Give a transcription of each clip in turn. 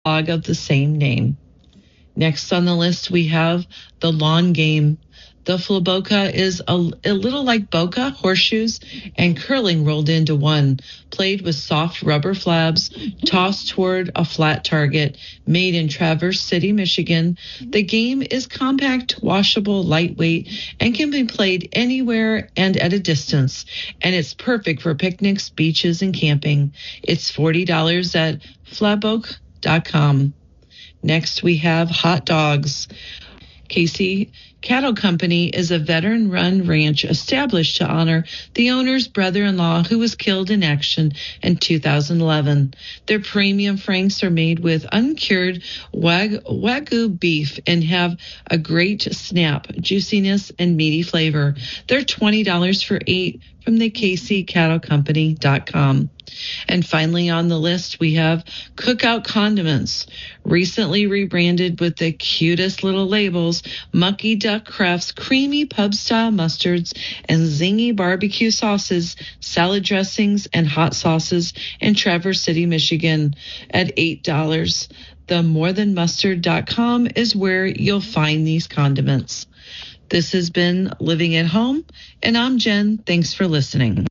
blog of the same name. Next on the list, we have the lawn game. The flaboka is a little like boka, horseshoes, and curling rolled into one, played with soft rubber flabs, tossed toward a flat target, made in Traverse City, Michigan. The game is compact, washable, lightweight, and can be played anywhere and at a distance. And it's perfect for picnics, beaches, and camping. It's $40 at flaboka.com. Next, we have hot dogs. Casey Cattle Company is a veteran-run ranch established to honor the owner's brother-in-law who was killed in action in 2011. Their premium franks are made with uncured Wagyu beef and have a great snap, juiciness, and meaty flavor. They're $20 for 8 from the KCCattleCompany.com. And finally on the list, we have Cookout Condiments. Recently rebranded with the cutest little labels, Mucky Duck Crafts creamy pub-style mustards and zingy barbecue sauces, salad dressings, and hot sauces in Traverse City, Michigan at $8. The morethanmustard.com is where you'll find these condiments. This has been Living at Home, and I'm Jen. Thanks for listening.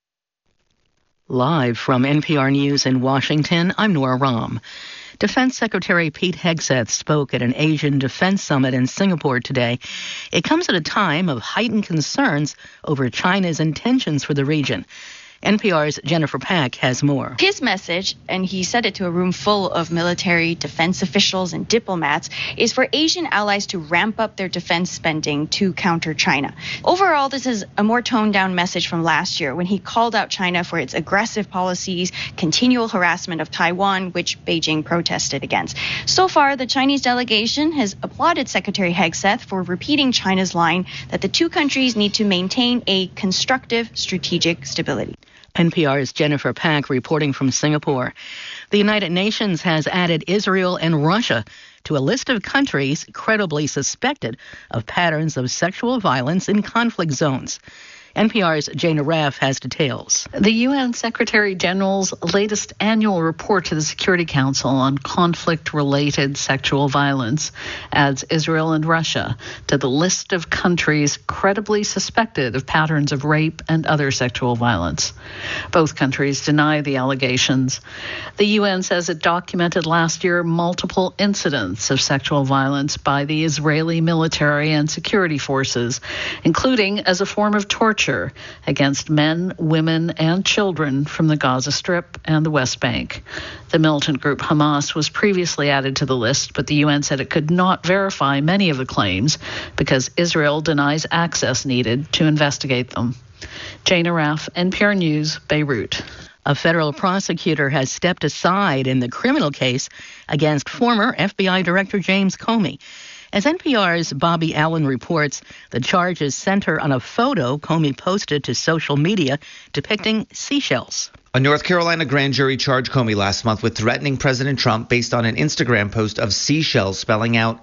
Live from NPR News in Washington, I'm Nora Rahm. Defense Secretary Pete Hegseth spoke at an Asian Defense Summit in Singapore today. It comes at a time of heightened concerns over China's intentions for the region. NPR's Jennifer Pack has more. His message, and he said it to a room full of military, defense officials, and diplomats, is for Asian allies to ramp up their defense spending to counter China. Overall, this is a more toned-down message from last year when he called out China for its aggressive policies, continual harassment of Taiwan, which Beijing protested against. So far, the Chinese delegation has applauded Secretary Hegseth for repeating China's line that the two countries need to maintain a constructive strategic stability. NPR's Jennifer Pack reporting from Singapore. The United Nations has added Israel and Russia to a list of countries credibly suspected of patterns of sexual violence in conflict zones. NPR's Jana Raff has details. The UN Secretary General's latest annual report to the Security Council on conflict-related sexual violence adds Israel and Russia to the list of countries credibly suspected of patterns of rape and other sexual violence. Both countries deny the allegations. The UN says it documented last year multiple incidents of sexual violence by the Israeli military and security forces, including as a form of torture against men, women, and children from the Gaza Strip and the West Bank. The militant group Hamas was previously added to the list, but the UN said it could not verify many of the claims because Israel denies access needed to investigate them. Jana Raff, NPR News, Beirut. A federal prosecutor has stepped aside in the criminal case against former FBI Director James Comey. As NPR's Bobby Allen reports, the charges center on a photo Comey posted to social media depicting seashells. A North Carolina grand jury charged Comey last month with threatening President Trump based on an Instagram post of seashells spelling out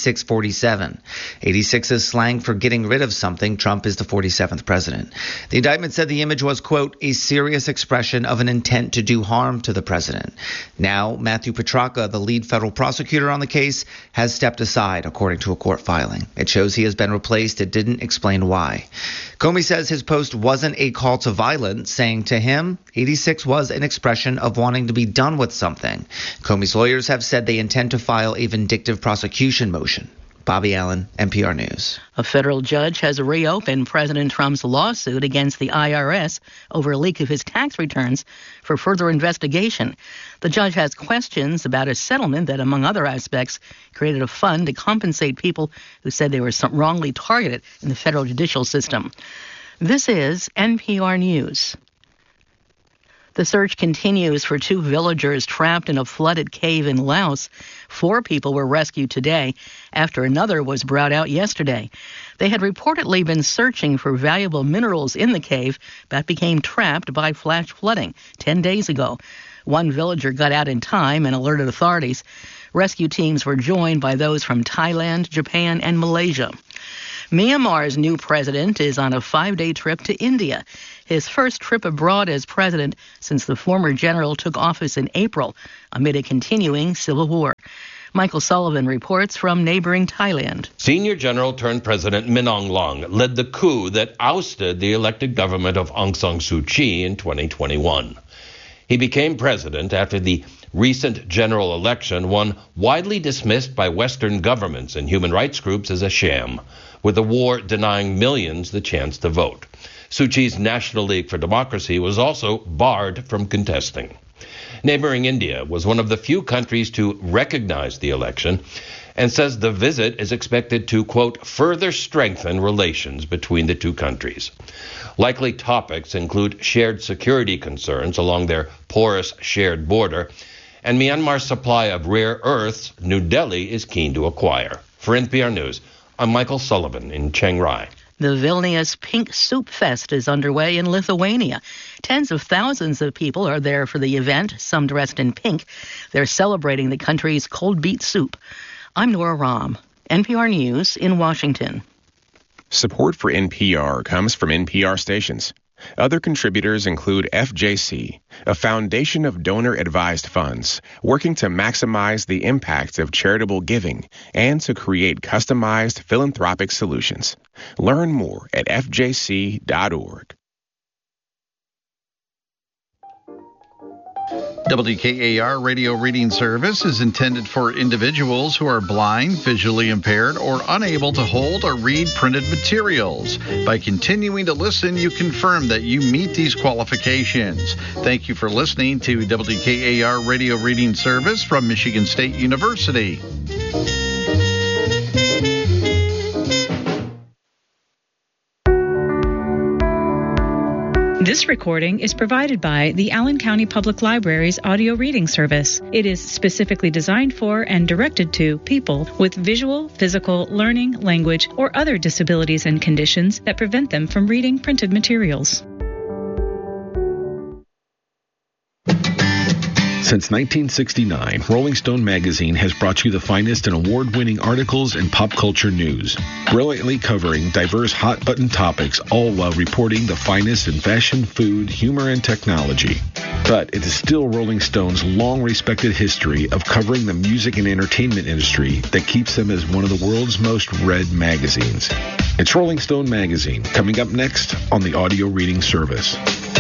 8647. 86 is slang for getting rid of something. Trump is the 47th president. The indictment said the image was, quote, a serious expression of an intent to do harm to the president. Now, Matthew Petracca, the lead federal prosecutor on the case, has stepped aside, according to a court filing. It shows he has been replaced. It didn't explain why. Comey says his post wasn't a call to violence, saying to him, 86 was an expression of wanting to be done with something. Comey's lawyers have said they intend to file a vindictive prosecution motion. Bobby Allen, NPR News. A federal judge has reopened President Trump's lawsuit against the IRS over a leak of his tax returns for further investigation. The judge has questions about a settlement that, among other aspects, created a fund to compensate people who said they were wrongly targeted in the federal judicial system. This is NPR News. The search continues for 2 villagers trapped in a flooded cave in Laos. 4 people were rescued today after another was brought out yesterday. They had reportedly been searching for valuable minerals in the cave but became trapped by flash flooding 10 days ago. One villager got out in time and alerted authorities. Rescue teams were joined by those from Thailand, Japan, and Malaysia. Myanmar's new president is on a 5-day trip to India, his first trip abroad as president since the former general took office in April amid a continuing civil war. Michael Sullivan reports from neighboring Thailand. Senior General turned President Min Aung Hlaing led the coup that ousted the elected government of Aung San Suu Kyi in 2021. He became president after the recent general election, one widely dismissed by Western governments and human rights groups as a sham, with the war denying millions the chance to vote. Suu Kyi's National League for Democracy was also barred from contesting. Neighboring India was one of the few countries to recognize the election and says the visit is expected to, quote, further strengthen relations between the two countries. Likely topics include shared security concerns along their porous shared border and Myanmar's supply of rare earths New Delhi is keen to acquire. For NPR News, I'm Michael Sullivan in Chiang Rai. The Vilnius Pink Soup Fest is underway in Lithuania. Tens of thousands of people are there for the event, some dressed in pink. They're celebrating the country's cold beet soup. I'm Nora Rahm, NPR News in Washington. Support for NPR comes from NPR stations. Other contributors include FJC, a foundation of donor-advised funds working to maximize the impact of charitable giving and to create customized philanthropic solutions. Learn more at fjc.org. WKAR Radio Reading Service is intended for individuals who are blind, visually impaired, or unable to hold or read printed materials. By continuing to listen, you confirm that you meet these qualifications. Thank you for listening to WKAR Radio Reading Service from Michigan State University. This recording is provided by the Allen County Public Library's audio reading service. It is specifically designed for and directed to people with visual, physical, learning, language, or other disabilities and conditions that prevent them from reading printed materials. Since 1969, Rolling Stone magazine has brought you the finest in award-winning articles and pop culture news, brilliantly covering diverse hot-button topics, all while reporting the finest in fashion, food, humor, and technology. But it is still Rolling Stone's long-respected history of covering the music and entertainment industry that keeps them as one of the world's most read magazines. It's Rolling Stone magazine, coming up next on the audio reading service.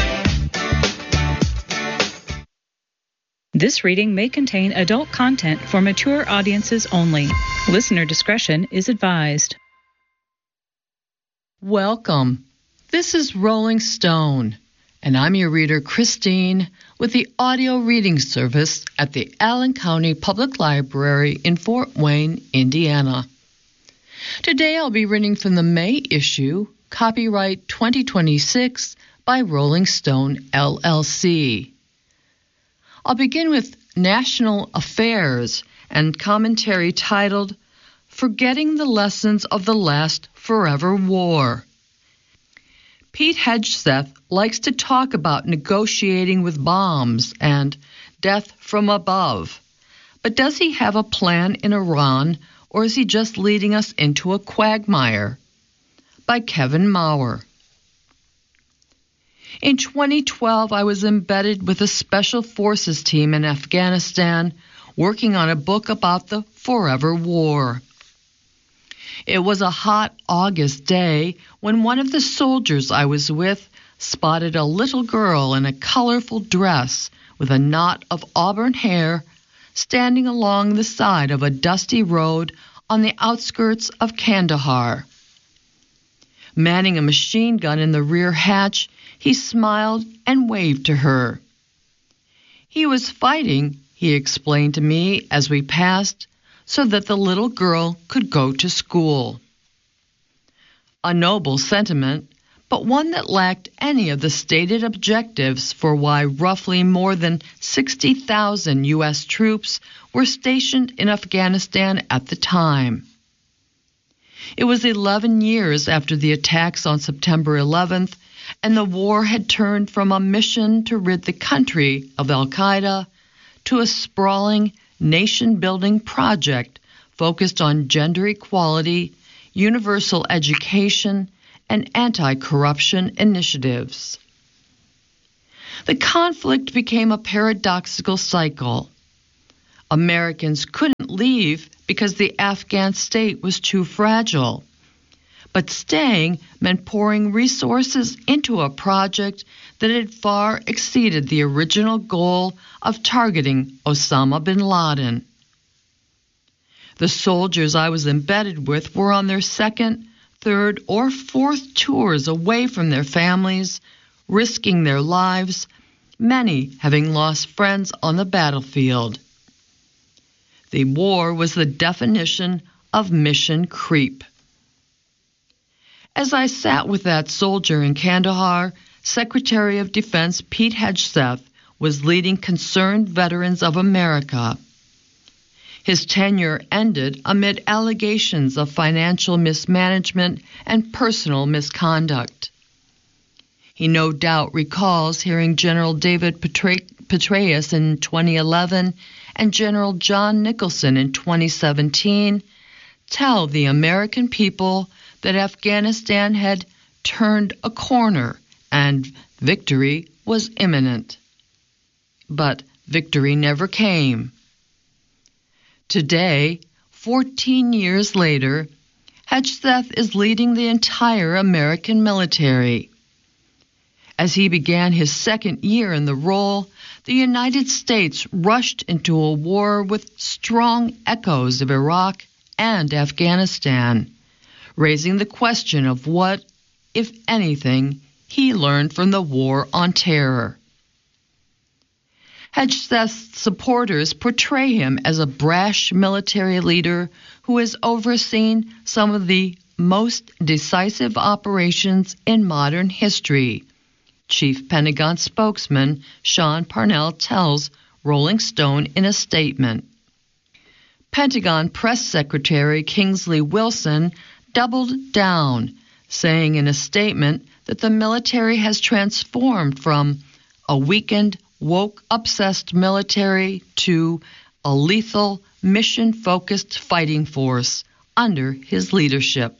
This reading may contain adult content for mature audiences only. Listener discretion is advised. Welcome. This is Rolling Stone, and I'm your reader, Christine, with the audio reading service at the Allen County Public Library in Fort Wayne, Indiana. Today I'll be reading from the May issue, copyright 2026 by Rolling Stone, LLC. I'll begin with National Affairs and commentary titled, Forgetting the Lessons of the Last Forever War. Pete Hegseth likes to talk about negotiating with bombs and death from above. But does he have a plan in Iran, or is he just leading us into a quagmire? By Kevin Maurer. In 2012, I was embedded with a Special Forces team in Afghanistan working on a book about the Forever War. It was a hot August day when one of the soldiers I was with spotted a little girl in a colorful dress with a knot of auburn hair standing along the side of a dusty road on the outskirts of Kandahar. Manning a machine gun in the rear hatch, he smiled and waved to her. He was fighting, he explained to me as we passed, so that the little girl could go to school. A noble sentiment, but one that lacked any of the stated objectives for why roughly more than 60,000 U.S. troops were stationed in Afghanistan at the time. It was 11 years after the attacks on September 11th, and the war had turned from a mission to rid the country of al-Qaeda to a sprawling, nation-building project focused on gender equality, universal education, and anti-corruption initiatives. The conflict became a paradoxical cycle. Americans couldn't leave because the Afghan state was too fragile. But staying meant pouring resources into a project that had far exceeded the original goal of targeting Osama bin Laden. The soldiers I was embedded with were on their second, third, or fourth tours away from their families, risking their lives, many having lost friends on the battlefield. The war was the definition of mission creep. As I sat with that soldier in Kandahar, Secretary of Defense Pete Hegseth was leading Concerned Veterans of America. His tenure ended amid allegations of financial mismanagement and personal misconduct. He no doubt recalls hearing General David Petraeus in 2011 and General John Nicholson in 2017 tell the American people that Afghanistan had turned a corner and victory was imminent. But victory never came. Today, 14 years later, Hegseth is leading the entire American military. As he began his second year in the role, the United States rushed into a war with strong echoes of Iraq and Afghanistan, raising the question of what, if anything, he learned from the war on terror. Hegseth's supporters portray him as a brash military leader who has overseen some of the most decisive operations in modern history, Chief Pentagon spokesman Sean Parnell tells Rolling Stone in a statement. Pentagon Press Secretary Kingsley Wilson doubled down, saying in a statement that the military has transformed from a weakened, woke-obsessed military to a lethal, mission-focused fighting force under his leadership.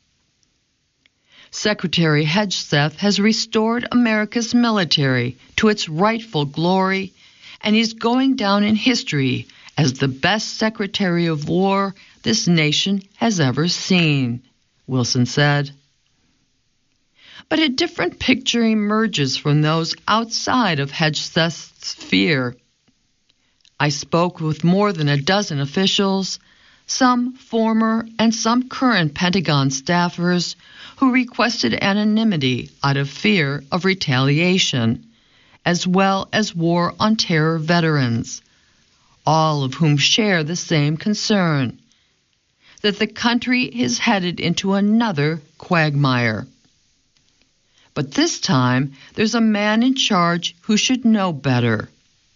Secretary Hegseth has restored America's military to its rightful glory, and he's going down in history as the best Secretary of War this nation has ever seen, Wilson said. But a different picture emerges from those outside of Hegseth's sphere. I spoke with more than a dozen officials, some former and some current Pentagon staffers who requested anonymity out of fear of retaliation, as well as war on terror veterans, all of whom share the same concern, that the country is headed into another quagmire. But this time, there's a man in charge who should know better.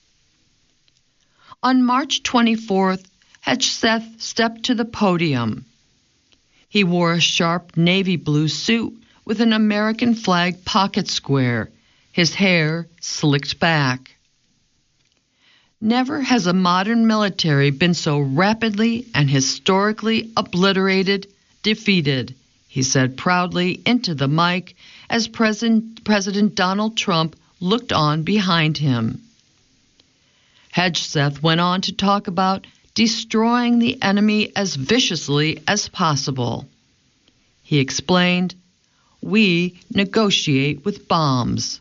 On March 24th, Hegseth stepped to the podium. He wore a sharp navy blue suit with an American flag pocket square, his hair slicked back. Never has a modern military been so rapidly and historically obliterated, defeated, he said proudly into the mic as President Donald Trump looked on behind him. Hegseth went on to talk about destroying the enemy as viciously as possible. He explained, "We negotiate with bombs."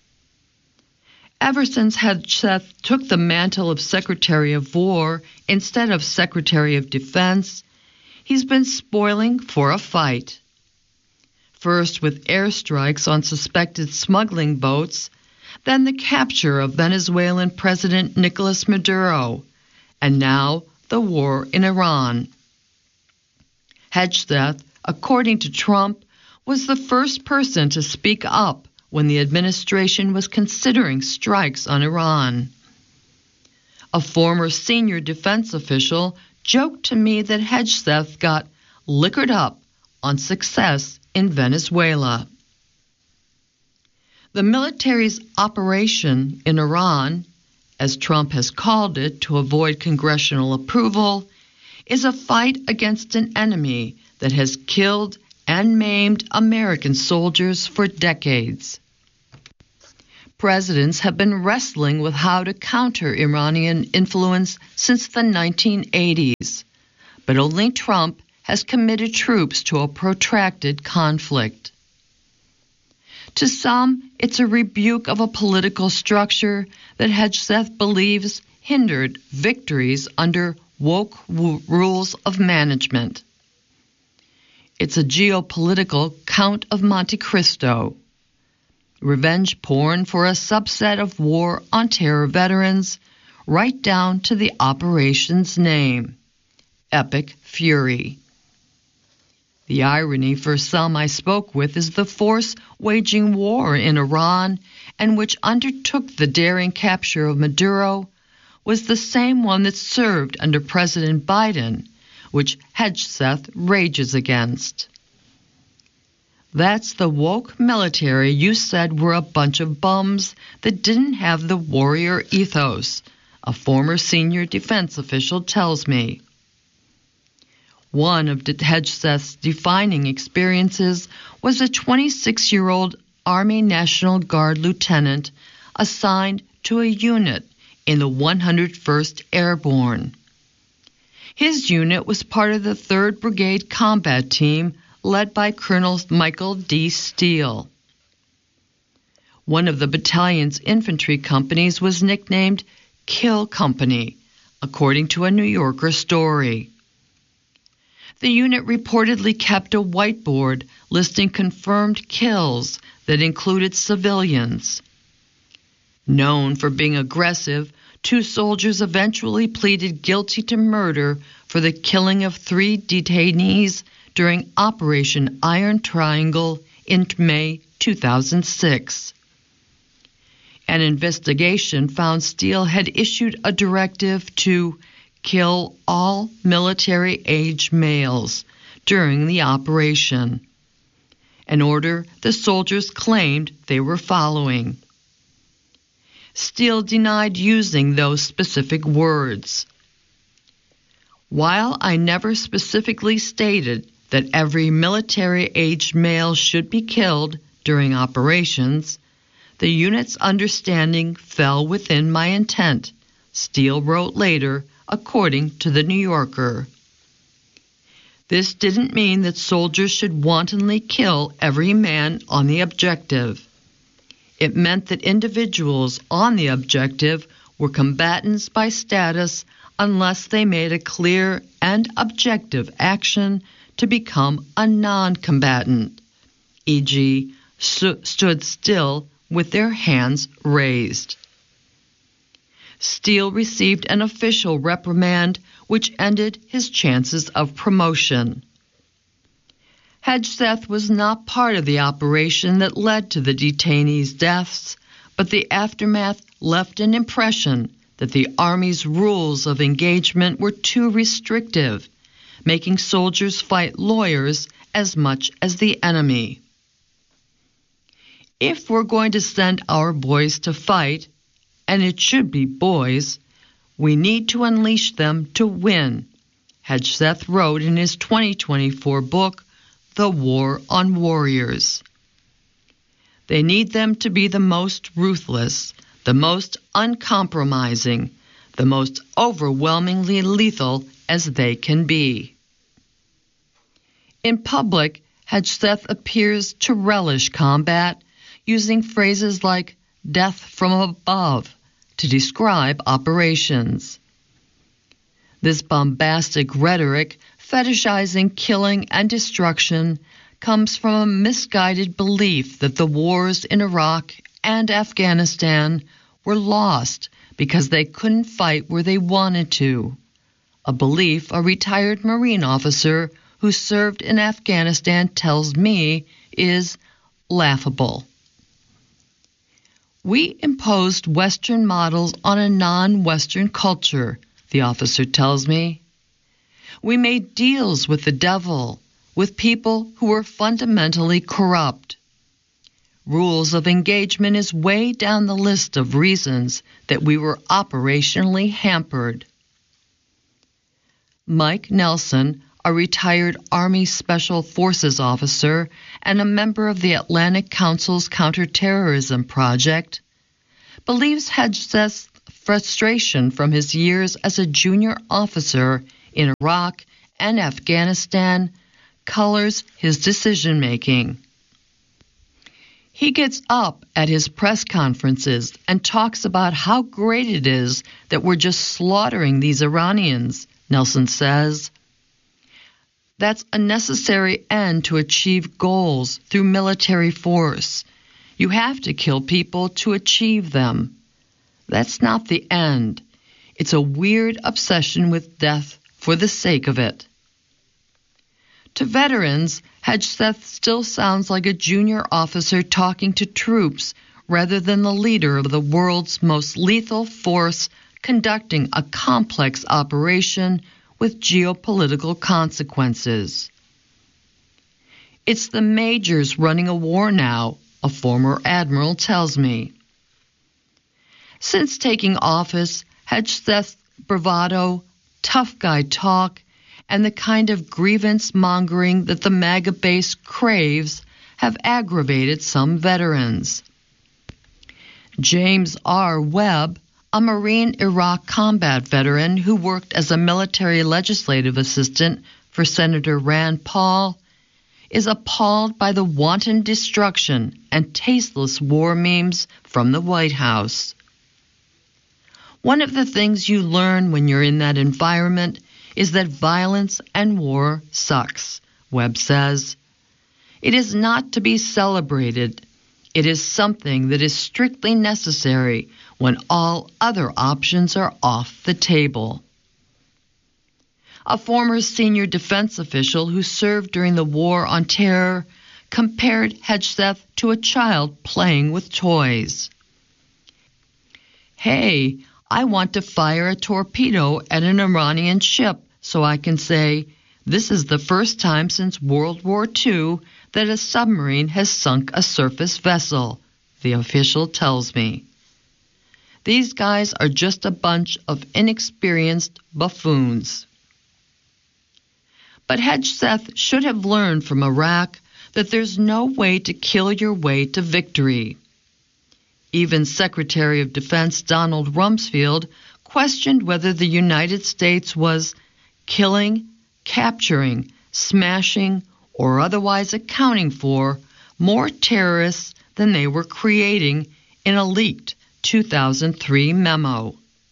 Ever since Hegseth took the mantle of Secretary of War instead of Secretary of Defense, he's been spoiling for a fight. First with airstrikes on suspected smuggling boats, then the capture of Venezuelan President Nicolas Maduro, and now the war in Iran. Hegseth, according to Trump, was the first person to speak up when the administration was considering strikes on Iran. A former senior defense official joked to me that Hegseth got liquored up on success in Venezuela. The military's operation in Iran, as Trump has called it to avoid congressional approval, is a fight against an enemy that has killed and maimed American soldiers for decades. Presidents have been wrestling with how to counter Iranian influence since the 1980s, but only Trump has committed troops to a protracted conflict. To some, it's a rebuke of a political structure that Hegseth believes hindered victories under woke rules of management. It's a geopolitical Count of Monte Cristo, revenge porn for a subset of war on terror veterans, right down to the operation's name, Epic Fury. The irony for some I spoke with is the force waging war in Iran and which undertook the daring capture of Maduro was the same one that served under President Biden, which Hegseth rages against. That's the woke military you said were a bunch of bums that didn't have the warrior ethos, a former senior defense official tells me. One of Hegseth's defining experiences was a 26-year-old Army National Guard lieutenant assigned to a unit in the 101st Airborne. His unit was part of the 3rd Brigade Combat Team led by Colonel Michael D. Steele. One of the battalion's infantry companies was nicknamed Kill Company, according to a New Yorker story. The unit reportedly kept a whiteboard listing confirmed kills that included civilians. Known for being aggressive, 2 soldiers eventually pleaded guilty to murder for the killing of 3 detainees during Operation Iron Triangle in May 2006. An investigation found Steele had issued a directive to kill all military-age males during the operation, an order the soldiers claimed they were following. Steele denied using those specific words. While I never specifically stated that every military-aged male should be killed during operations, the unit's understanding fell within my intent, Steele wrote later, according to the New Yorker. This didn't mean that soldiers should wantonly kill every man on the objective. It meant that individuals on the objective were combatants by status unless they made a clear and objective action to become a non-combatant, e.g., stood still with their hands raised. Steele received an official reprimand which ended his chances of promotion. Hegseth was not part of the operation that led to the detainees' deaths, but the aftermath left an impression that the Army's rules of engagement were too restrictive, making soldiers fight lawyers as much as the enemy. If we're going to send our boys to fight, and it should be boys, we need to unleash them to win, Hegseth wrote in his 2024 book, The War on Warriors. They need them to be the most ruthless, the most uncompromising, the most overwhelmingly lethal as they can be. In public, Hegseth appears to relish combat, using phrases like death from above to describe operations. This bombastic rhetoric, fetishizing killing and destruction, comes from a misguided belief that the wars in Iraq and Afghanistan were lost because they couldn't fight where they wanted to, a belief a retired Marine officer who served in Afghanistan tells me is laughable. We imposed Western models on a non-Western culture, the officer tells me. We made deals with the devil, with people who were fundamentally corrupt. Rules of engagement is way down the list of reasons that we were operationally hampered. Mike Nelson, a retired Army Special Forces officer and a member of the Atlantic Council's Counterterrorism Project, believes Hegseth's frustration from his years as a junior officer in Iraq and Afghanistan colors his decision-making. He gets up at his press conferences and talks about how great it is that we're just slaughtering these Iranians, Nelson says. That's a necessary end to achieve goals through military force. You have to kill people to achieve them. That's not the end. It's a weird obsession with death for the sake of it. To veterans, Hegseth still sounds like a junior officer talking to troops rather than the leader of the world's most lethal force conducting a complex operation with geopolitical consequences. It's the majors running a war now, a former admiral tells me. Since taking office, Hegseth's bravado, tough guy talk, and the kind of grievance-mongering that the MAGA base craves have aggravated some veterans. James R. Webb, a Marine Iraq combat veteran who worked as a military legislative assistant for Senator Rand Paul, is appalled by the wanton destruction and tasteless war memes from the White House. One of the things you learn when you're in that environment is that violence and war sucks, Webb says. It is not to be celebrated. It is something that is strictly necessary when all other options are off the table. A former senior defense official who served during the War on Terror compared Hegseth to a child playing with toys. Hey, I want to fire a torpedo at an Iranian ship so I can say, this is the first time since World War II that a submarine has sunk a surface vessel, the official tells me. These guys are just a bunch of inexperienced buffoons. But Hegseth should have learned from Iraq that there's no way to kill your way to victory. Even Secretary of Defense Donald Rumsfeld questioned whether the United States was killing, capturing, smashing, or otherwise accounting for more terrorists than they were creating in a leaked 2003 memo.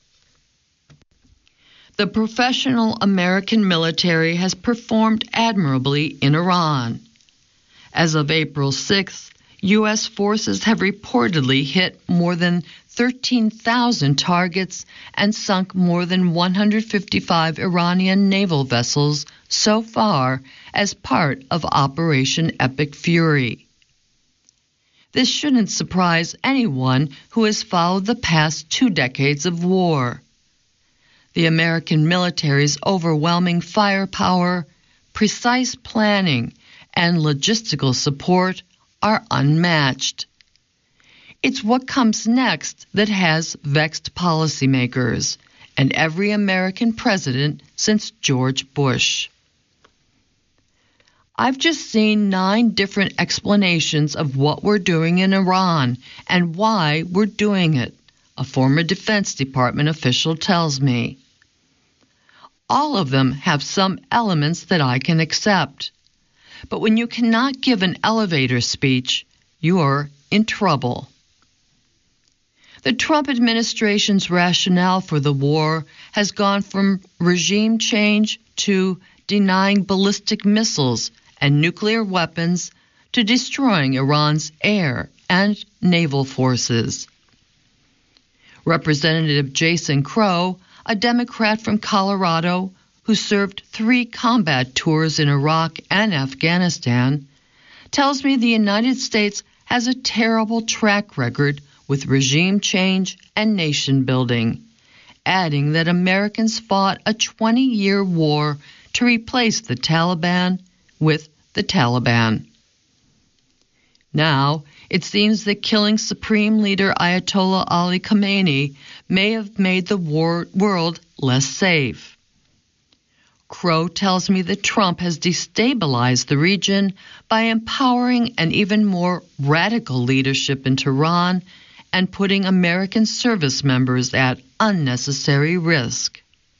The professional American military has performed admirably in Iran. As of April 6th, U.S. forces have reportedly hit more than 13,000 targets and sunk more than 155 Iranian naval vessels so far as part of Operation Epic Fury. This shouldn't surprise anyone who has followed the past 2 decades of war. The American military's overwhelming firepower, precise planning, and logistical support are unmatched. It's what comes next that has vexed policymakers and every American president since George Bush. I've just seen 9 different explanations of what we're doing in Iran and why we're doing it, a former Defense Department official tells me. All of them have some elements that I can accept. But when you cannot give an elevator speech, you're in trouble. The Trump administration's rationale for the war has gone from regime change to denying ballistic missiles and nuclear weapons to destroying Iran's air and naval forces. Representative Jason Crow, a Democrat from Colorado who served 3 combat tours in Iraq and Afghanistan, tells me the United States has a terrible track record with regime change and nation building, adding that Americans fought a 20-year war to replace the Taliban with the Taliban. Now, it seems that killing Supreme Leader Ayatollah Ali Khamenei may have made the world less safe. Crow tells me that Trump has destabilized the region by empowering an even more radical leadership in Tehran and putting American service members at unnecessary risk.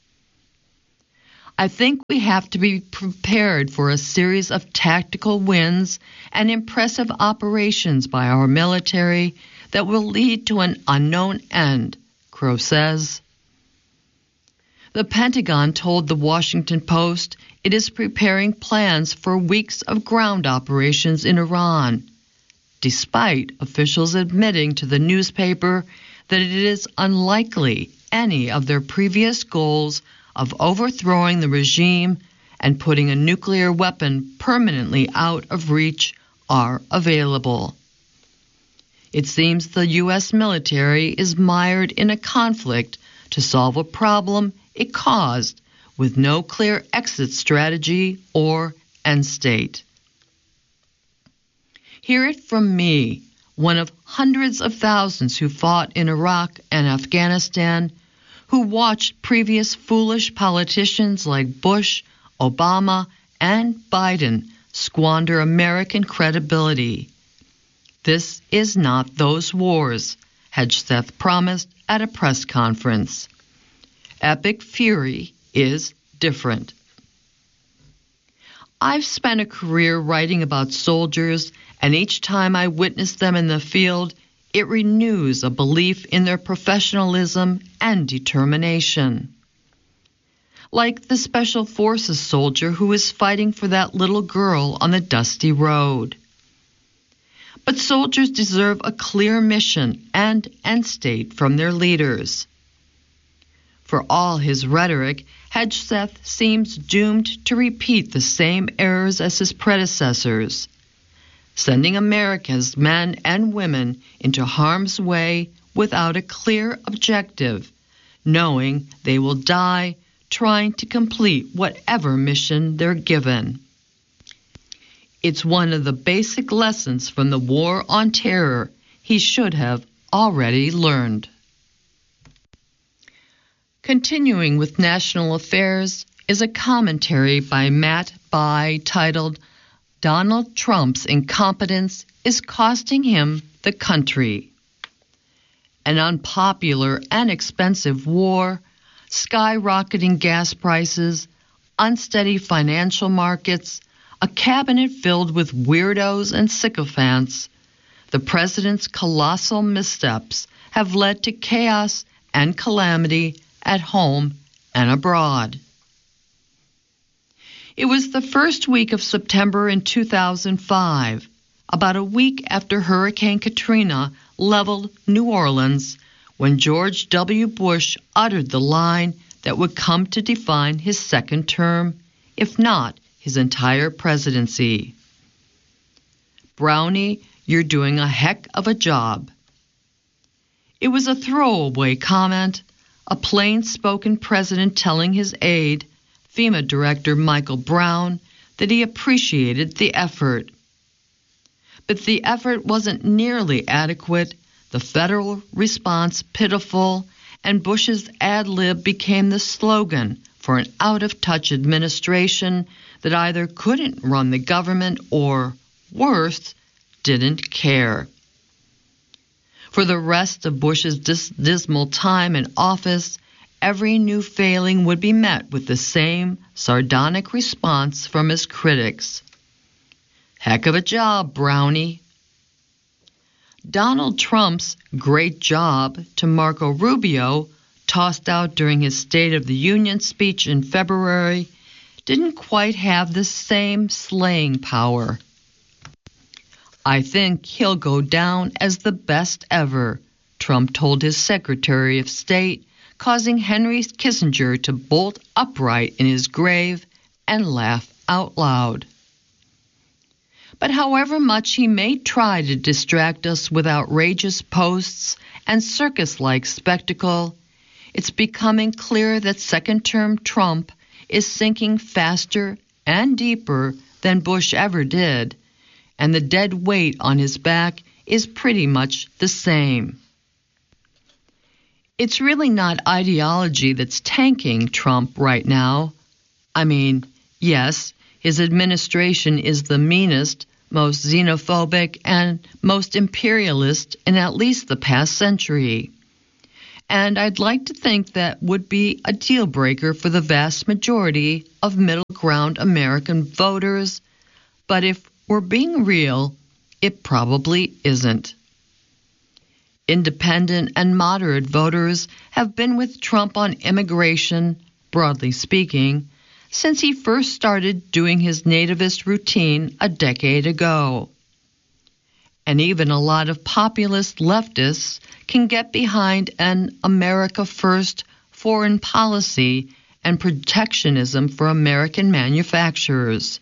I think we have to be prepared for a series of tactical wins and impressive operations by our military that will lead to an unknown end, Crow says. The Pentagon told the Washington Post it is preparing plans for weeks of ground operations in Iran, despite officials admitting to the newspaper that it is unlikely any of their previous goals of overthrowing the regime and putting a nuclear weapon permanently out of reach are available. It seems the U.S. military is mired in a conflict to solve a problem it caused with no clear exit strategy or end state. Hear it from me, one of hundreds of thousands who fought in Iraq and Afghanistan, who watched previous foolish politicians like Bush, Obama, and Biden squander American credibility. This is not those wars, Hedgeseth promised at a press conference. Epic fury is different. I've spent a career writing about soldiers, and each time I witness them in the field, it renews a belief in their professionalism and determination. Like the Special Forces soldier who is fighting for that little girl on the dusty road. But soldiers deserve a clear mission and end state from their leaders. For all his rhetoric, Hedgeseth seems doomed to repeat the same errors as his predecessors, sending America's men and women into harm's way without a clear objective, knowing they will die trying to complete whatever mission they're given. It's one of the basic lessons from the War on Terror he should have already learned. Continuing with national affairs is a commentary by Matt Bai titled Donald Trump's Incompetence is Costing Him the Country. An unpopular and expensive war, skyrocketing gas prices, unsteady financial markets, a cabinet filled with weirdos and sycophants, the president's colossal missteps have led to chaos and calamity at home and abroad. It was the first week of September in 2005, about a week after Hurricane Katrina leveled New Orleans, when George W. Bush uttered the line that would come to define his second term, if not his entire presidency. Brownie, you're doing a heck of a job. It was a throwaway comment, a plain-spoken president telling his aide, FEMA Director Michael Brown, that he appreciated the effort. But the effort wasn't nearly adequate, the federal response pitiful, and Bush's ad lib became the slogan for an out-of-touch administration that either couldn't run the government or, worse, didn't care. For the rest of Bush's dismal time in office, every new failing would be met with the same sardonic response from his critics. Heck of a job, Brownie. Donald Trump's great job to Marco Rubio, tossed out during his State of the Union speech in February, didn't quite have the same slaying power. I think he'll go down as the best ever, Trump told his Secretary of State, causing Henry Kissinger to bolt upright in his grave and laugh out loud. But however much he may try to distract us with outrageous posts and circus-like spectacle, it's becoming clear that second-term Trump is sinking faster and deeper than Bush ever did, and the dead weight on his back is pretty much the same. It's really not ideology that's tanking Trump right now. I mean, yes, his administration is the meanest, most xenophobic, and most imperialist in at least the past century. And I'd like to think that would be a deal breaker for the vast majority of middle ground American voters, but if we're being real, it probably isn't. Independent and moderate voters have been with Trump on immigration, broadly speaking, since he first started doing his nativist routine a decade ago. And even a lot of populist leftists can get behind an America First foreign policy and protectionism for American manufacturers.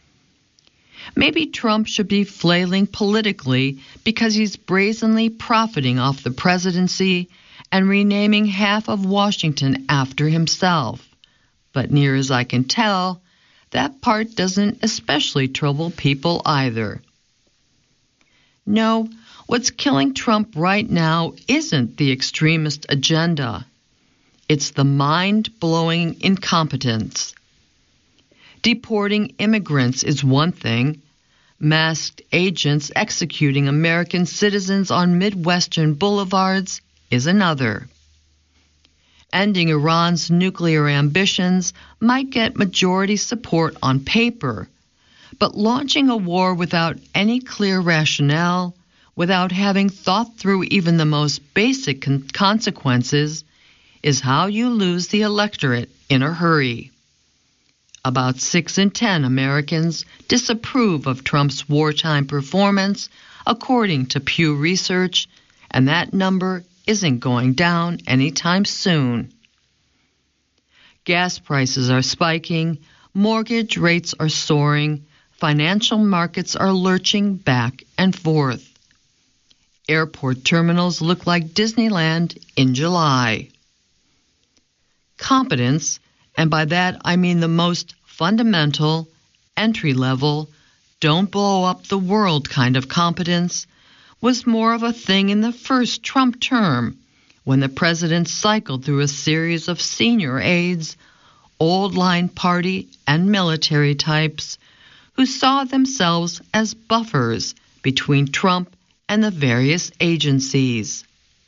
Maybe Trump should be flailing politically because he's brazenly profiting off the presidency and renaming half of Washington after himself. But near as I can tell, that part doesn't especially trouble people either. No, what's killing Trump right now isn't the extremist agenda. It's the mind-blowing incompetence. Deporting immigrants is one thing. Masked agents executing American citizens on Midwestern boulevards is another. Ending Iran's nuclear ambitions might get majority support on paper, but launching a war without any clear rationale, without having thought through even the most basic consequences, is how you lose the electorate in a hurry. About 6 in 10 Americans disapprove of Trump's wartime performance, according to Pew Research, and that number isn't going down anytime soon. Gas prices are spiking, mortgage rates are soaring, financial markets are lurching back and forth. Airport terminals look like Disneyland in July. Competence, and by that I mean the most fundamental, entry-level, don't blow up the world kind of competence, was more of a thing in the first Trump term, when the president cycled through a series of senior aides, old-line party and military types, who saw themselves as buffers between Trump and the various agencies.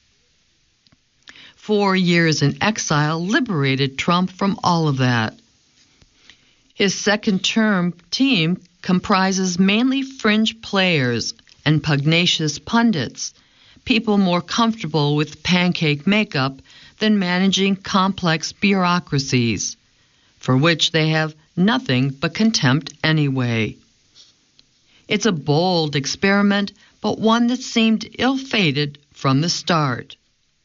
4 years in exile liberated Trump from all of that. His second-term team comprises mainly fringe players and pugnacious pundits, people more comfortable with pancake makeup than managing complex bureaucracies, for which they have nothing but contempt anyway. It's a bold experiment, but one that seemed ill-fated from the start.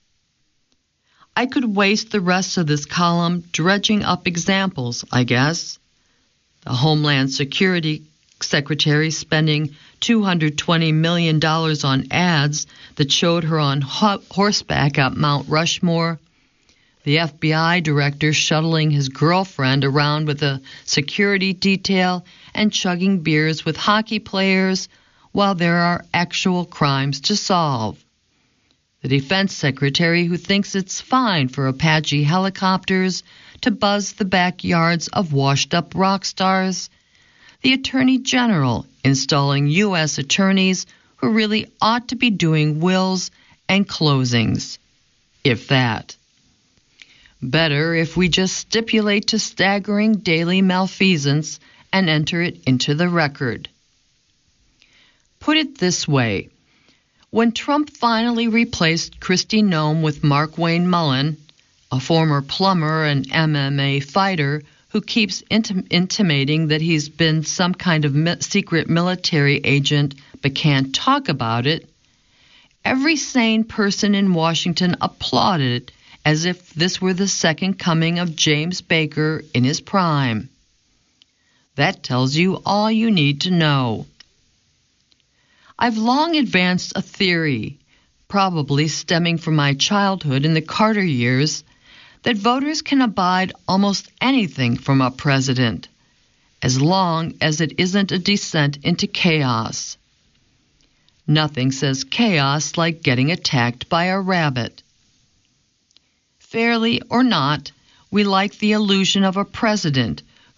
I could waste the rest of this column dredging up examples, I guess. The Homeland Security Secretary spending $220 million on ads that showed her on horseback at Mount Rushmore. The FBI director shuttling his girlfriend around with a security detail and chugging beers with hockey players while there are actual crimes to solve. The defense secretary who thinks it's fine for Apache helicopters to buzz the backyards of washed-up rock stars. The attorney general installing U.S. attorneys who really ought to be doing wills and closings, if that. Better if we just stipulate to staggering daily malfeasance and enter it into the record. Put it this way. When Trump finally replaced Kristi Noem with Mark Wayne Mullen, a former plumber and MMA fighter who keeps intimating that he's been some kind of secret military agent but can't talk about it, every sane person in Washington applauded as if this were the second coming of James Baker in his prime. That tells you all you need to know. I've long advanced a theory, probably stemming from my childhood in the Carter years, that voters can abide almost anything from a president, as long as it isn't a descent into chaos. Nothing says chaos like getting attacked by a rabbit. Fairly or not, we like the illusion of a president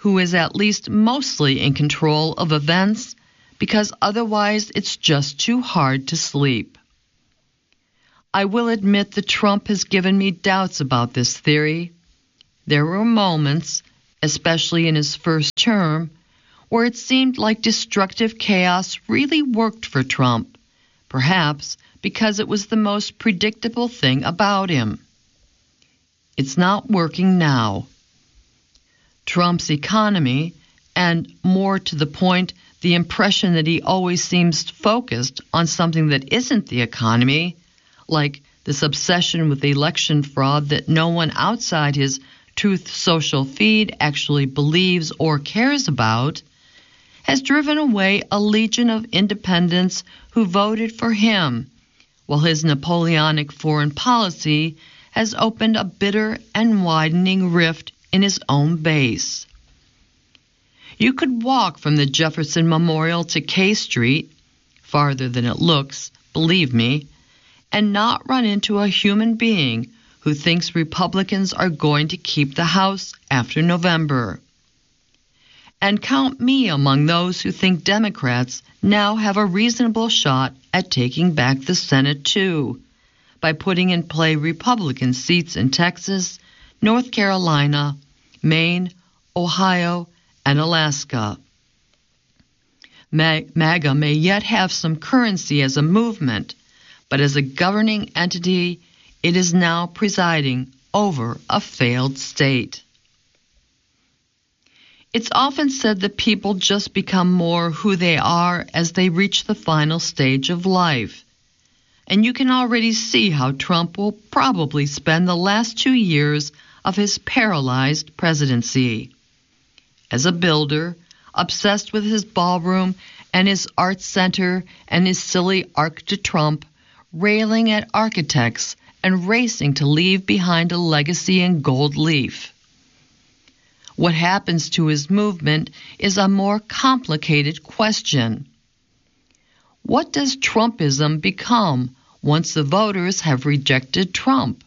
who is at least mostly in control of events, because otherwise it's just too hard to sleep. I will admit that Trump has given me doubts about this theory. There were moments, especially in his first term, where it seemed like destructive chaos really worked for Trump, perhaps because it was the most predictable thing about him. It's not working now. Trump's economy, and more to the point, the impression that he always seems focused on something that isn't the economy, like this obsession with election fraud that no one outside his Truth Social feed actually believes or cares about, has driven away a legion of independents who voted for him, while his Napoleonic foreign policy has opened a bitter and widening rift in his own base. You could walk from the Jefferson Memorial to K Street, farther than it looks, believe me, and not run into a human being who thinks Republicans are going to keep the House after November. And count me among those who think Democrats now have a reasonable shot at taking back the Senate too, by putting in play Republican seats in Texas, North Carolina, Maine, Ohio, and Alaska. MAGA may yet have some currency as a movement, but as a governing entity, it is now presiding over a failed state. It's often said that people just become more who they are as they reach the final stage of life. And you can already see how Trump will probably spend the last 2 years of his paralyzed presidency. As a builder, obsessed with his ballroom and his art center and his silly Arc de Trump, railing at architects and racing to leave behind a legacy in gold leaf. What happens to his movement is a more complicated question. What does Trumpism become once the voters have rejected Trump?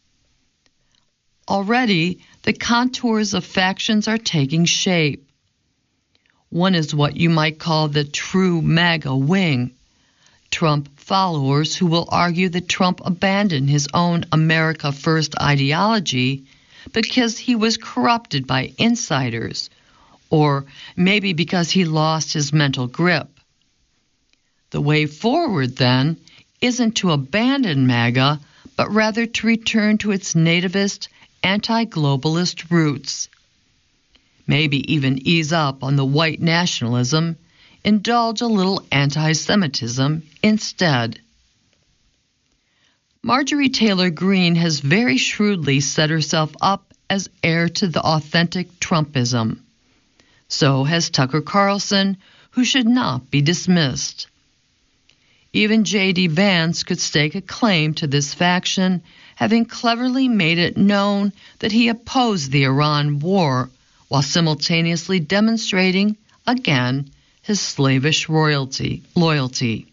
Already, the contours of factions are taking shape. One is what you might call the true MAGA wing, Trump followers who will argue that Trump abandoned his own America First ideology because he was corrupted by insiders, or maybe because he lost his mental grip. The way forward, then, isn't to abandon MAGA, but rather to return to its nativist, anti-globalist roots. Maybe even ease up on the white nationalism, indulge a little anti-Semitism instead. Marjorie Taylor Greene has very shrewdly set herself up as heir to the authentic Trumpism. So has Tucker Carlson, who should not be dismissed. Even J.D. Vance could stake a claim to this faction, having cleverly made it known that he opposed the Iran war while simultaneously demonstrating, again, his slavish loyalty.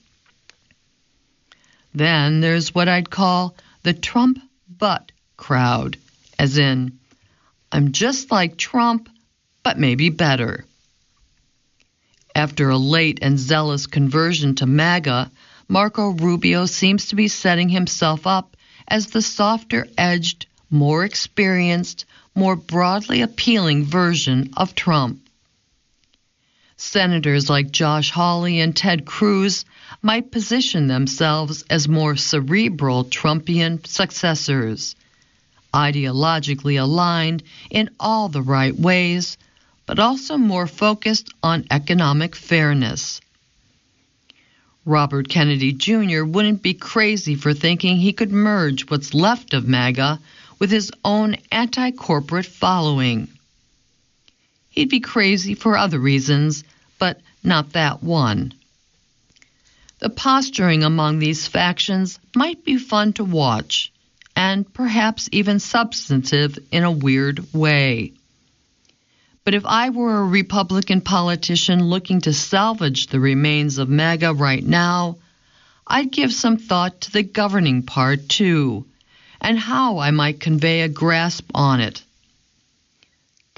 Then there's what I'd call the Trump but crowd, as in, I'm just like Trump, but maybe better. After a late and zealous conversion to MAGA, Marco Rubio seems to be setting himself up as the softer-edged, more experienced, more broadly appealing version of Trump. Senators like Josh Hawley and Ted Cruz might position themselves as more cerebral Trumpian successors, ideologically aligned in all the right ways, but also more focused on economic fairness. Robert Kennedy Jr. wouldn't be crazy for thinking he could merge what's left of MAGA with his own anti-corporate following. He'd be crazy for other reasons, but not that one. The posturing among these factions might be fun to watch, and perhaps even substantive in a weird way. But if I were a Republican politician looking to salvage the remains of MAGA right now, I'd give some thought to the governing part too, and how I might convey a grasp on it.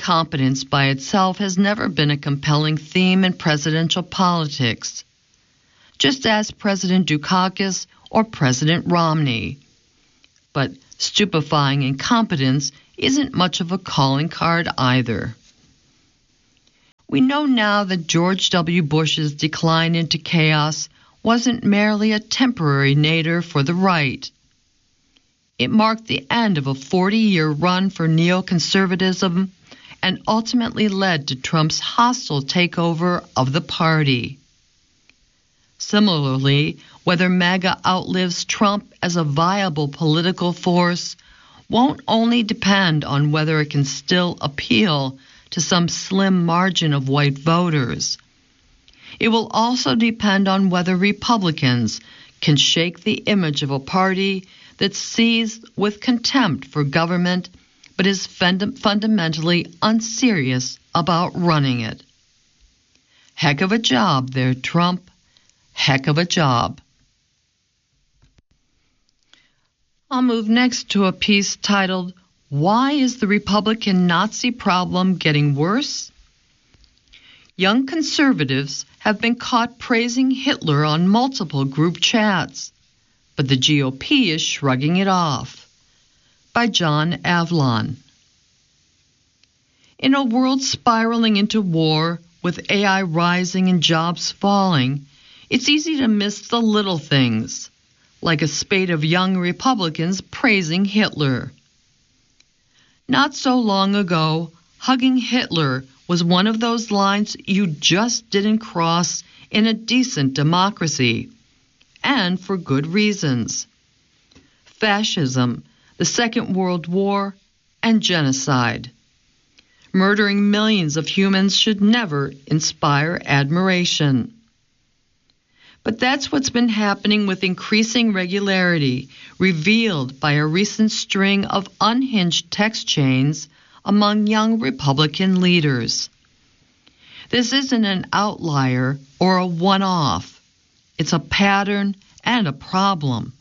incompetence by itself has never been a compelling theme in presidential politics. Just ask President Dukakis or President Romney. But stupefying incompetence isn't much of a calling card either. We know now that George W. Bush's decline into chaos wasn't merely a temporary nadir for the right. It marked the end of a 40-year run for neoconservatism and ultimately led to Trump's hostile takeover of the party. Similarly, whether MAGA outlives Trump as a viable political force won't only depend on whether it can still appeal to some slim margin of white voters. It will also depend on whether Republicans can shake the image of a party that sees with contempt for government but is fundamentally unserious about running it. Heck of a job there, Trump. Heck of a job. I'll move next to a piece titled, "Why is the Republican Nazi Problem Getting Worse?" Young conservatives have been caught praising Hitler on multiple group chats, but the GOP is shrugging it off. By John Avlon. In a world spiraling into war, with AI rising and jobs falling, it's easy to miss the little things, like a spate of young Republicans praising Hitler. Not so long ago, hugging Hitler was one of those lines you just didn't cross in a decent democracy, and for good reasons. Fascism, the Second World War, and genocide. Murdering millions of humans should never inspire admiration. But that's what's been happening with increasing regularity, revealed by a recent string of unhinged text chains among young Republican leaders. This isn't an outlier or a one-off. It's a pattern and a problem.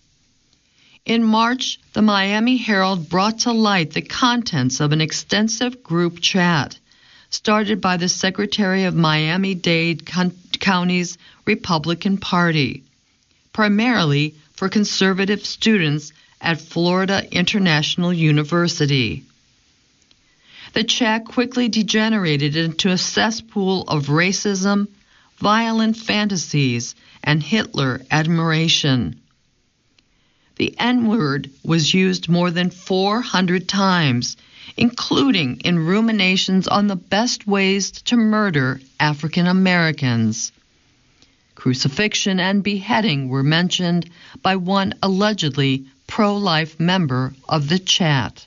In March, the Miami Herald brought to light the contents of an extensive group chat started by the Secretary of Miami-Dade County's Republican Party, primarily for conservative students at Florida International University. The chat quickly degenerated into a cesspool of racism, violent fantasies, and Hitler admiration. The N-word was used more than 400 times, including in ruminations on the best ways to murder African Americans. Crucifixion and beheading were mentioned by one allegedly pro-life member of the chat.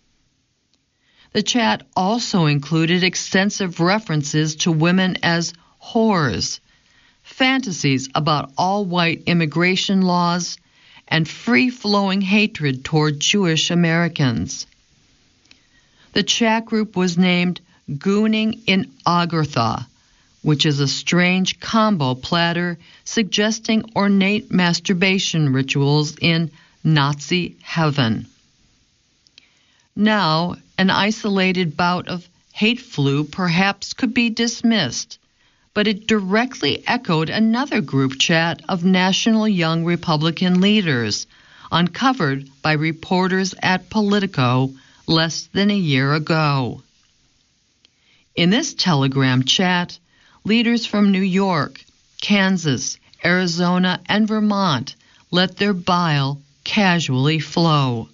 The chat also included extensive references to women as whores, fantasies about all-white immigration laws, and free-flowing hatred toward Jewish Americans. The chat group was named Gooning in Agartha, which is a strange combo platter suggesting ornate masturbation rituals in Nazi heaven. Now, an isolated bout of hate flu perhaps could be dismissed, but it directly echoed another group chat of national young Republican leaders, uncovered by reporters at Politico less than a year ago. In this Telegram chat, leaders from New York, Kansas, Arizona, and Vermont let their bile casually flow.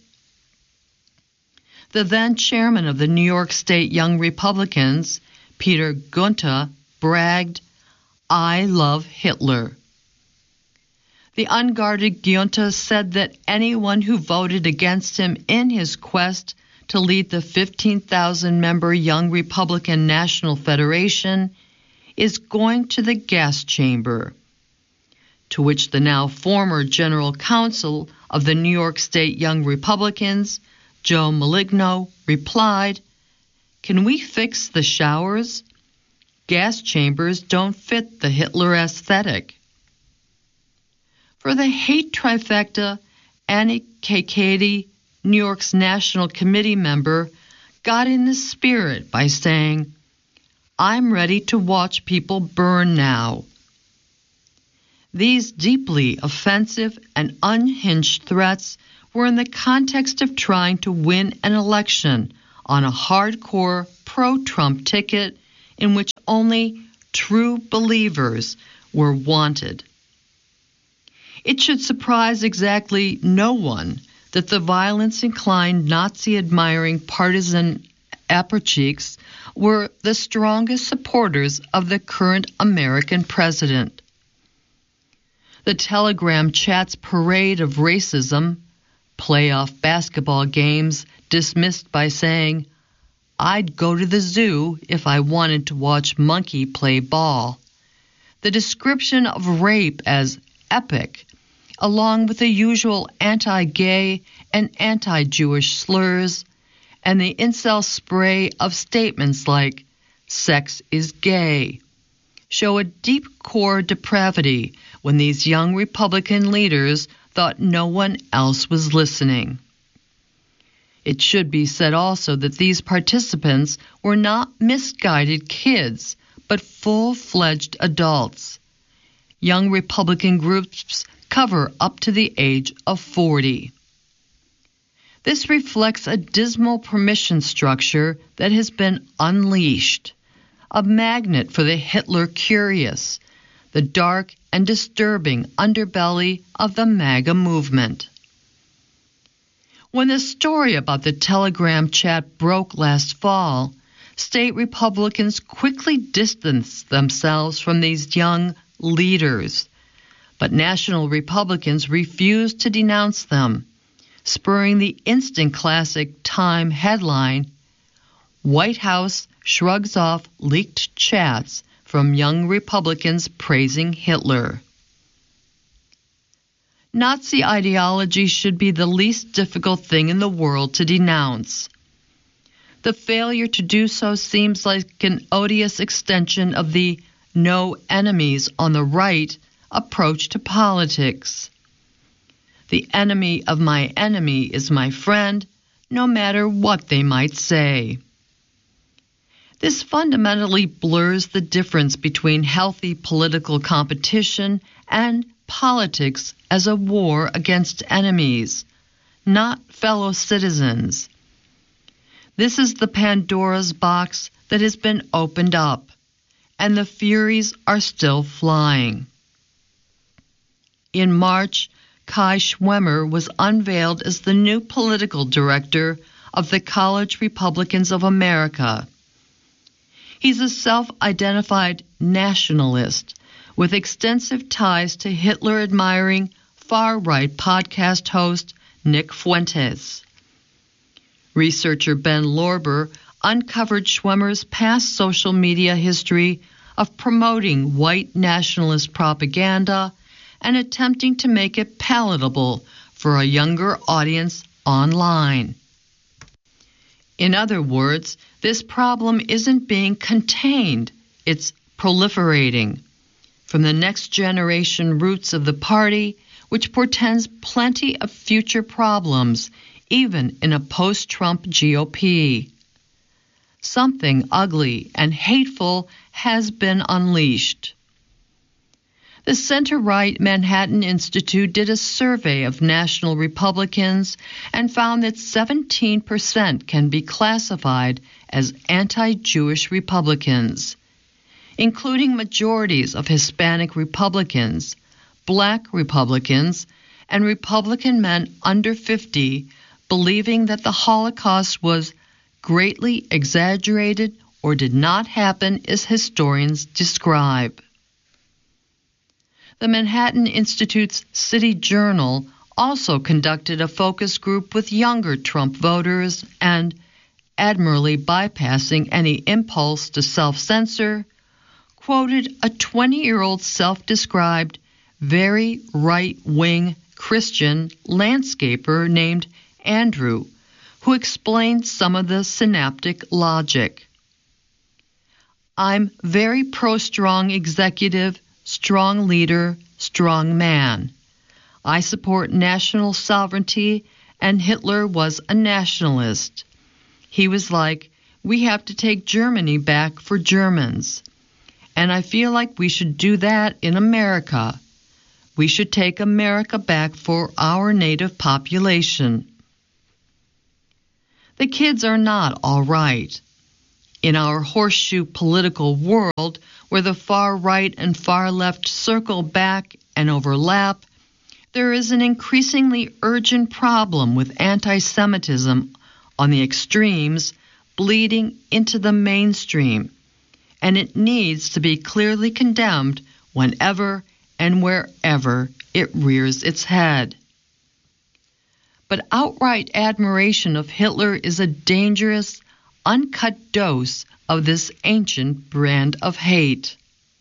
The then chairman of the New York State Young Republicans, Peter Gunta, bragged, "I love Hitler." The unguarded Gunta said that anyone who voted against him in his quest to lead the 15,000-member Young Republican National Federation is going to the gas chamber. To which the now former general counsel of the New York State Young Republicans, Joe Maligno, replied, "Can we fix the showers? Gas chambers don't fit the Hitler aesthetic." For the hate trifecta, Annie Kakady, New York's National Committee member, got in the spirit by saying, "I'm ready to watch people burn now." These deeply offensive and unhinged threats were in the context of trying to win an election on a hardcore pro-Trump ticket in which only true believers were wanted. It should surprise exactly no one that the violence-inclined, Nazi-admiring partisan apparatchiks were the strongest supporters of the current American president. The Telegram chat's parade of racism, playoff basketball games dismissed by saying, "I'd go to the zoo if I wanted to watch monkey play ball," the description of rape as epic, along with the usual anti-gay and anti-Jewish slurs, and the incel spray of statements like, "sex is gay," show a deep core depravity when these young Republican leaders thought no one else was listening. It should be said also that these participants were not misguided kids, but full-fledged adults. Young Republican groups cover up to the age of 40. This reflects a dismal permission structure that has been unleashed, a magnet for the Hitler curious, the dark and disturbing underbelly of the MAGA movement. When the story about the Telegram chat broke last fall, state Republicans quickly distanced themselves from these young leaders, but national Republicans refused to denounce them, spurring the instant classic Time headline, "White House shrugs off leaked chats from young Republicans praising Hitler." Nazi ideology should be the least difficult thing in the world to denounce. The failure to do so seems like an odious extension of the "no enemies on the right" approach to politics. The enemy of my enemy is my friend, no matter what they might say. This fundamentally blurs the difference between healthy political competition and politics as a war against enemies, not fellow citizens. This is the Pandora's box that has been opened up, and the furies are still flying. In March, Kai Schwemmer was unveiled as the new political director of the College Republicans of America. He's a self-identified nationalist with extensive ties to Hitler-admiring far-right podcast host Nick Fuentes. Researcher Ben Lorber uncovered Schwemmer's past social media history of promoting white nationalist propaganda and attempting to make it palatable for a younger audience online. In other words, this problem isn't being contained, it's proliferating. From the next generation roots of the party, which portends plenty of future problems, even in a post-Trump GOP. Something ugly and hateful has been unleashed. The center-right Manhattan Institute did a survey of national Republicans and found that 17% can be classified as anti-Jewish Republicans, including majorities of Hispanic Republicans, Black Republicans, and Republican men under 50 believing that the Holocaust was greatly exaggerated or did not happen as historians describe. The Manhattan Institute's City Journal also conducted a focus group with younger Trump voters and, admirably bypassing any impulse to self-censor, quoted a 20-year-old self-described, very right-wing Christian landscaper named Andrew, who explained some of the synaptic logic. "I'm very pro-strong executive, strong leader, strong man. I support national sovereignty, and Hitler was a nationalist. he was like, "We have to take Germany back for Germans." And I feel like we should do that in America. We should take America back for our native population. The kids are not all right. In our horseshoe political world, where the far right and far left circle back and overlap, there is an increasingly urgent problem with anti-Semitism on the extremes bleeding into the mainstream, and it needs to be clearly condemned whenever and wherever it rears its head. But outright admiration of Hitler is a dangerous, uncut dose of this ancient brand of hate.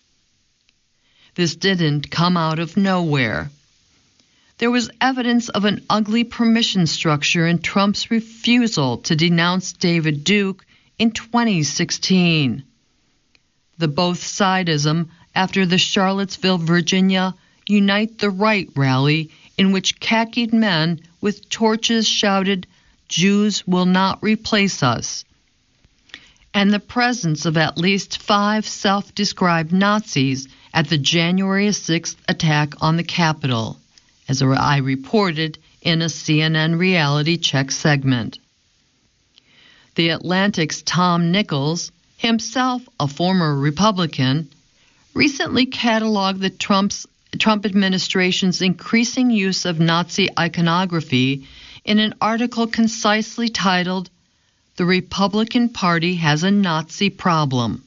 This didn't come out of nowhere. There was evidence of an ugly permission structure in Trump's refusal to denounce David Duke in 2016. The both-sidism after the Charlottesville, Virginia, Unite the Right rally, in which khaki men with torches shouted, "Jews will not replace us," and the presence of at least 5 self-described Nazis at the January 6th attack on the Capitol, as I reported in a CNN Reality Check segment. The Atlantic's Tom Nichols, himself a former Republican, recently cataloged the Trump administration's increasing use of Nazi iconography in an article concisely titled, "The Republican Party Has a Nazi Problem."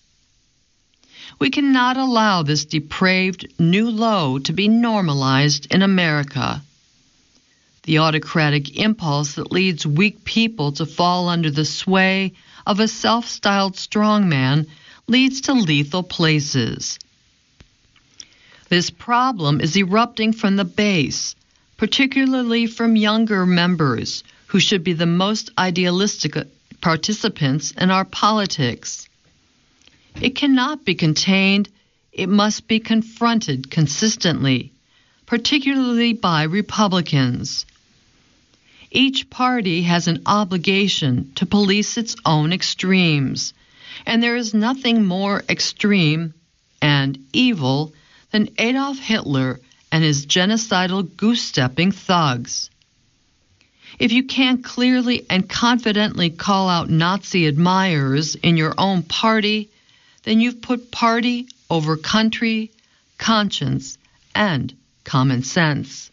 We cannot allow this depraved new low to be normalized in America. The autocratic impulse that leads weak people to fall under the sway of a self-styled strongman leads to lethal places. This problem is erupting from the base, particularly from younger members who should be the most idealistic participants in our politics. It cannot be contained, it must be confronted consistently, particularly by Republicans. Each party has an obligation to police its own extremes, and there is nothing more extreme and evil than Adolf Hitler and his genocidal goose-stepping thugs. If you can't clearly and confidently call out Nazi admirers in your own party, then you've put party over country, conscience, and common sense.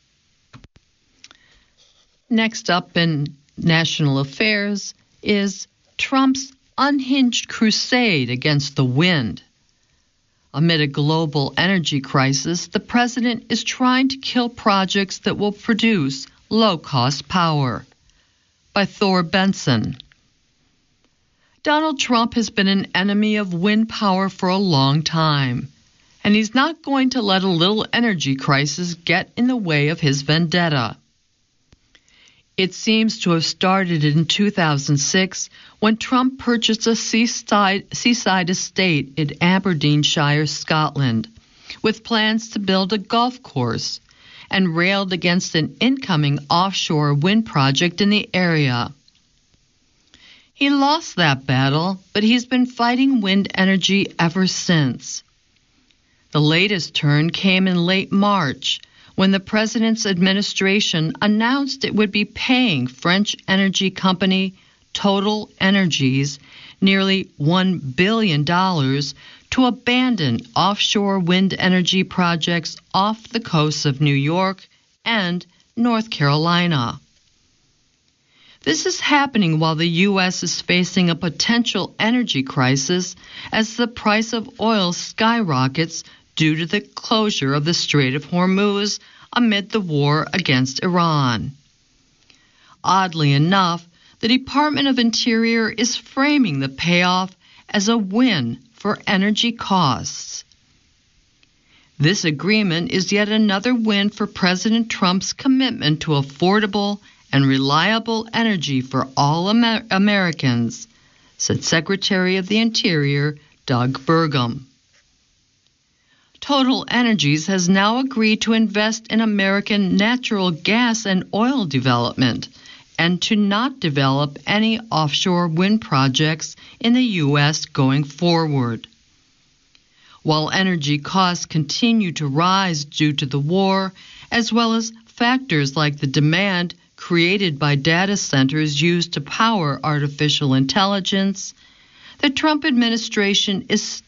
Next up in national affairs is Trump's unhinged crusade against the wind. Amid a global energy crisis, the president is trying to kill projects that will produce low-cost power. By Thor Benson. Donald Trump has been an enemy of wind power for a long time, and he's not going to let a little energy crisis get in the way of his vendetta. It seems to have started in 2006 when Trump purchased a seaside estate in Aberdeenshire, Scotland, with plans to build a golf course, and railed against an incoming offshore wind project in the area. He lost that battle, but he's been fighting wind energy ever since. The latest turn came in late March, when the president's administration announced it would be paying French energy company Total Energies nearly $1 billion to abandon offshore wind energy projects off the coasts of New York and North Carolina. This is happening while the U.S. is facing a potential energy crisis as the price of oil skyrockets due to the closure of the Strait of Hormuz amid the war against Iran. Oddly enough, the Department of Interior is framing the payoff as a win for energy costs. This agreement is yet another win for President Trump's commitment to affordable and reliable energy for all Americans, said Secretary of the Interior Doug Burgum. Total Energies has now agreed to invest in American natural gas and oil development and to not develop any offshore wind projects in the U.S. going forward. While energy costs continue to rise due to the war, as well as factors like the demand created by data centers used to power artificial intelligence, the Trump administration is